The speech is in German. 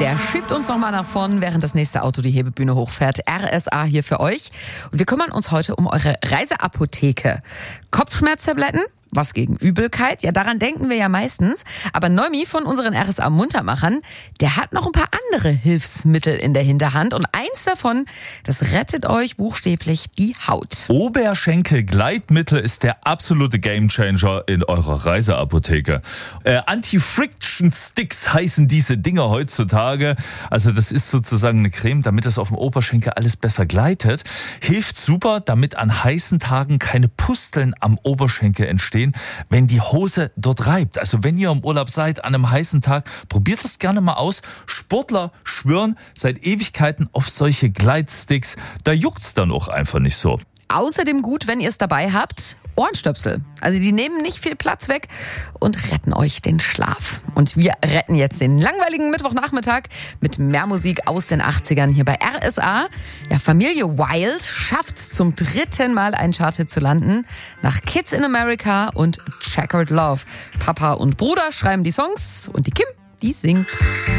Der schiebt uns nochmal nach vorn, während das nächste Auto die Hebebühne hochfährt. RSA hier für euch. Und wir kümmern uns heute um eure Reiseapotheke. Kopfschmerztabletten? Was gegen Übelkeit? Ja, daran denken wir ja meistens. Aber Noemi von unseren RSA-Muntermachern, der hat noch ein paar andere Hilfsmittel in der Hinterhand. Und eins davon, das rettet euch buchstäblich die Haut. Oberschenkel-Gleitmittel ist der absolute Gamechanger in eurer Reiseapotheke. Anti-Friction-Sticks heißen diese Dinger heutzutage. Also das ist sozusagen eine Creme, damit es auf dem Oberschenkel alles besser gleitet. Hilft super, damit an heißen Tagen keine Pusteln am Oberschenkel entstehen, wenn die Hose dort reibt. Also wenn ihr im Urlaub seid an einem heißen Tag, probiert es gerne mal aus. Sportler schwören seit Ewigkeiten auf solche Gleitsticks. Da juckt's dann auch einfach nicht so. Außerdem gut, wenn ihr es dabei habt, Ohrenstöpsel. Also die nehmen nicht viel Platz weg und retten euch den Schlaf. Und wir retten jetzt den langweiligen Mittwochnachmittag mit mehr Musik aus den 80ern hier bei RSA. Ja, Familie Wild schafft's zum 3. Mal einen Charthit zu landen. Nach Kids in America und Checkered Love. Papa und Bruder schreiben die Songs und die Kim, die singt.